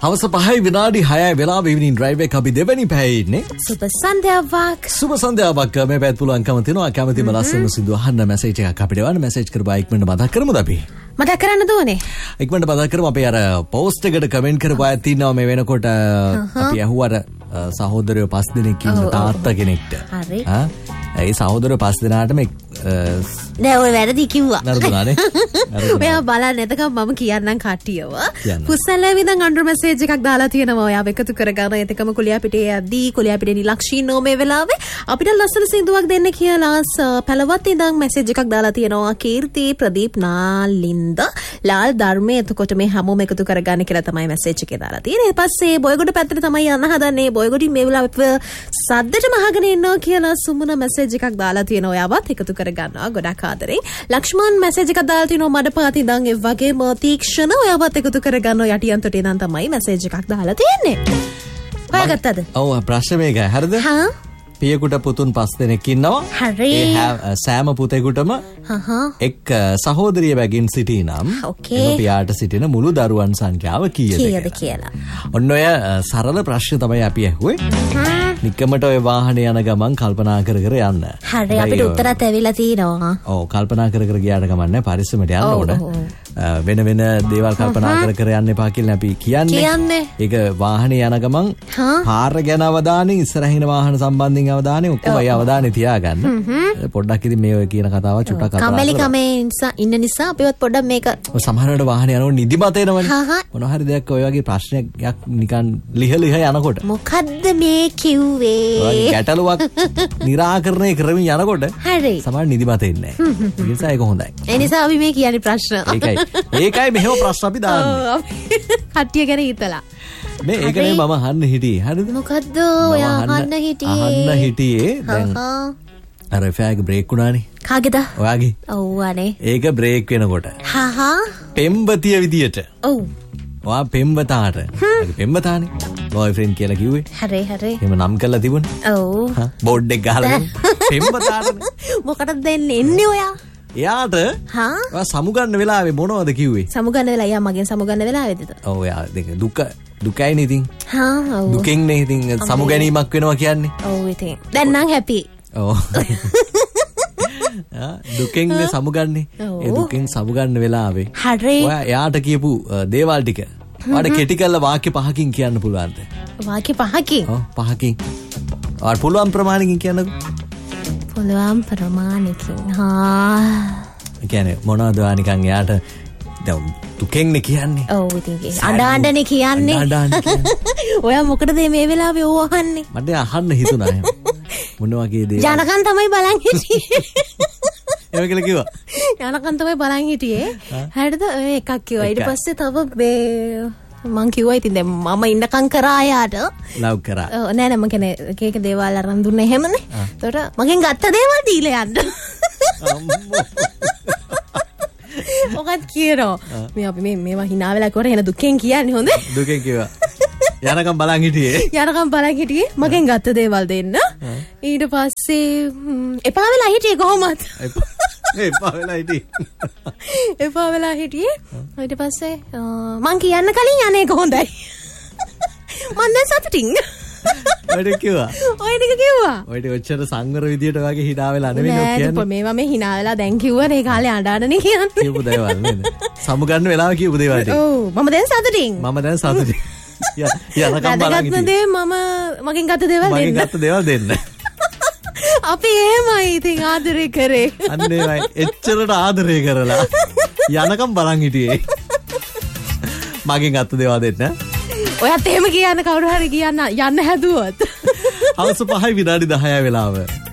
හවස 5 විනාඩි 6 වෙලාව ඉවනින් ඩ්‍රයිව් එක අපි දෙවැනි පැයේ ඉන්නේ. සුබ සන්ධ්‍යාවක්. සුබ සන්ධ්‍යාවක් මේ පැත් පුළුවන්කම තියෙනවා. කැමතිම ලස්සන සින්දු අහන්න මැසේජ් එකක් අපිට එවන්න. මැසේජ් කරපුවා ඉක්මනට මතක් කරමුද අපි? මතක් කරන්න ඕනේ. ඉක්මනට මතක් කරමු. අපි අර පෝස්ට් එකට කමෙන්ට් කරපුවා තියෙනවා මේ වෙනකොට අපි අහුවර සහෝදරයෝ 5 දෙනෙක් ඉන්න තාත්තා කෙනෙක්ට. හරි. ඒ සහෝදරයෝ 5 දෙනාටම නෑ ඔය වැරදි කිව්වා. නරදුනානේ. ඔයා බලන්න එතකම් මම කියන්නම් කට්ටියව. කුසලේ විඳන් අnder මැසේජ් එකක් දාලා තියෙනවා. ඔයා එකතු කරගන්න එතකම කුලියා පිටේ යද්දී කුලියා පිටේ නිලක්ෂීනෝ මේ වෙලාවේ අපිට ලස්සන සින්දුවක් දෙන්න කියලා පළවත් ඉඳන් මැසේජ් එකක් දාලා තියෙනවා. කීර්ති ප්‍රදීප් නාලින්ද ලාල් ධර්මයේ එතකොට මේ හැමෝම එකතු කරගන්න කියලා තමයි මැසේජ් එකේ දාලා තියෙන්නේ. ඊට පස්සේ බොයගොඩ පැත්තට තමයි යන්න හදන්නේ. බොයගොඩින් මේ වෙලාවේ සද්දෙටම අහගෙන ඉන්නවා කියලා සුමුන මැසේජ් එකක් දාලා තියෙනවා. ඔයාවත් එකතු කරගන්නවා ගොඩක් ආදරෙන්. ලක්ෂ්මන් මැසේජ් එකක් දාලා තිනවා මඩපාති ඉඳන් ඒ වගේම තීක්ෂණ ඔයාවත් එකතු කරගන්නවා යටියන්තට ඉඳන් තමයි මැසේජ් එකක් දාලා තියෙන්නේ. හොයාගත්තද? ඔව් ප්‍රශ්නේ මේකයි. හරිද? හා පියෙකුට පුතුන් 5 දෙනෙක් ඉන්නවා. හරි. සෑම පුතෙකුටම එක් සහෝදරිය බැගින් සිටිනම් එම පියාට සිටින මුළු දරුවන් සංඛ්‍යාව කීයද කියලා. ඔන්න ඔය සරල ප්‍රශ්න තමයි අපි ඇහුවේ. නිකමට ඔය වාහනේ යන ගමන් කල්පනා කර කර යන්න. හරි අපිට උත්තරත් ඇවිල්ලා තියෙනවා. ඔව් කල්පනා කර කර ගියාට කමන්නේ පරිස්සමට යන්න ඕන. වෙන වෙන දේවල් කල්පනා කර කර යන්න එපා කියලා අපි කියන්නේ. ඒක වාහනේ යන ගමන් පාර ගැන අවධානය ඉස්සරහින වාහන සම්බන්ධයෙන් අවධානය ඔක්කොම ඒ අවධානය තියාගන්න. පොඩ්ඩක් ඉතින් මේ ඔය කියන කතාව චුට්ටක් කතා කරලා. කම්මැලි කමේ ඉන්න නිසා අපිවත් පොඩ්ඩක් මේක සමහර වෙලාවට වාහනේ යනකොට නිදිමත එනවනේ. මොන හරි දෙයක් ඔය වගේ ප්‍රශ්නයක් නිකන් ලිහ යනකොට. මොකද්ද මේ කිව්වේ? ගැටලුවක් නිරාකරණය කරමින් යනකොට සමහර නිදිමත එන්නේ නැහැ. ඒ නිසා ඒක හොඳයි. ඒ නිසා අපි මේ කියන්නේ ප්‍රශ්න. ඒකයි මෙහෙම ප්‍රශ්න අපි දාන්නේ. කට්ටිය ගැන හිතලා. මේ ඒකනේ මම අහන්න හිටියේ. හරිද? මොකද්ද ඔයා අහන්න හිටියේ? දැන් අර ෆෑග් බ්‍රේක් වුණානේ. කාගේද? ඔයාගේ. ඔව් අනේ. ඒක බ්‍රේක් වෙනකොට. පෙම්බතිය විදියට. ඔව්. ඔයා පෙම්බතාට. පෙම්බතානේ. බොයිෆ්‍රෙන්ඩ් කියලා කිව්වේ. හරි. එහෙම නම් කරලා තිබුණේ. ඔව්. බෝඩ් එක ගහලා පෙම්බතාට. මොකටද දෙන්නේ එන්නේ ඔයා? එයාට ඔයා සමුගන්න වෙලාවේ මොනවද කිව්වේ? සමුගන්න වෙලාව එයා මගෙන් සමුගන්න වෙලාවේද? ඔව් එයා දෙක දුකයිනේ ඉතින්. ඔව්. දුකෙන්නේ ඉතින් සමුගැනීමක් වෙනවා කියන්නේ. ඔව් ඉතින්. දැන් නම් හැපි. ඔව්. දුකෙන්නේ සමුගන්නේ. ඒ දුකෙන් සමුගන්න වෙලාවේ. හරි. ඔයා එයාට කියපු දේවල් ටික ඔයාට කෙටි කරලා වාක්‍ය 5කින් කියන්න පුළුවන්ද? වාක්‍ය 5කින්? ඔව් 5කින්. ඔයාට පුළුවන් ප්‍රමාණකින් කියන්නකෝ. පුළුවන් ප්‍රමාණකින්. ඒ කියන්නේ මොනවද ඔයා නිකන් එයාට දැන් දුකෙන්නේ කියන්නේ? ඔව් ඉතින් අඬන්නේ කියන්නේ. ඔයා මොකටද මේ වෙලාවේ ඕව අහන්නේ? මට අහන්න හිතුණා එහෙම. මොන වගේ දේවල්? ජනකන් තමයි බලන් හිටියේ. ඒක කියලා කිව්වා. ජනකන් තමයි බලන් හිටියේ. හරිද? ඔය එකක් කිව්වා. ඊට පස්සේ තව මං කිව්වා ඉතින් දැන් මම ඉන්නකම් කරා යාට ලව් කරා. නෑ මම කියන්නේ එක දේවල් අරන් දුන්නේ එහෙමනේ. ඒතකොට මගෙන් ගත්ත දේවල් දීලා යන්න. මොකක්ද කියනවා? මේ අපි මේවා hina වෙලා කරේ එන දුකෙන් කියන්නේ හොඳ? දුකෙන් කිව්වා. යනකම් බලන් හිටියේ. මගෙන් ගත්ත දේවල් දෙන්න. ඊට පස්සේ එපා වෙලා හිටියේ කොහොමද? එපා වෙලා හිටියේ. ඊට පස්සේ මං කියන්න කලින් යන්නේ කොහොඳයි. මං දැන් සතුටින්. ඔය ටික කිව්වා. ඔය ටික ඔච්චර සංවර විදියට වගේ hina වෙලා නෙවෙයි ඔය කියන්නේ. නෑ මේවා මේ hina වෙලා දැන් කිව්වනේ ඒ කාලේ අඬන්නේ කියන්නේ. කියපු දේවල් නේද? සමුගන්න වෙලාව කියපු දේවල් ටික. ඔව් මම දැන් සතුටින්. යනකම් බලන් හිටියේ. මගෙන් ගත්ත දේවල් දෙන්න. අපි එහෙමයි ඉතින් ආදරේ කරේ. අන්න ඒවයි. එච්චරට ආදරේ කරලා යනකම් බලන් හිටියේ. මගෙන් ගත්ත දේවල් දෙන්න. ඔයත් එහෙම කියන්න කවුරු හරි කියන්න යන්න හැදුවොත්. හවස 5 විනාඩි 10 වෙලාව.